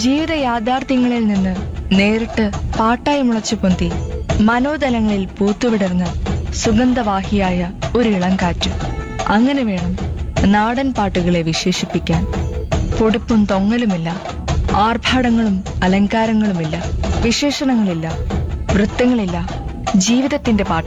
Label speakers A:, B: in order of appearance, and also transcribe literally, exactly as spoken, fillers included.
A: ജീവിത യാഥാർത്ഥ്യങ്ങളിൽ നിന്ന് നേരിട്ട് പാട്ടായി മുളച്ചു പൊന്തി മനോതലങ്ങളിൽ പൂത്തുവിടർന്ന സുഗന്ധവാഹിയായ ഒരു ഇളം കാറ്റ്. അങ്ങനെ വേണം നാടൻ പാട്ടുകളെ വിശേഷിപ്പിക്കാൻ. പൊടിപ്പും തൊങ്ങലുമില്ല, ആർഭാടങ്ങളും അലങ്കാരങ്ങളുമില്ല, വിശേഷണങ്ങളില്ല, വൃത്തങ്ങളില്ല, ജീവിതത്തിന്റെ പാട്ട്.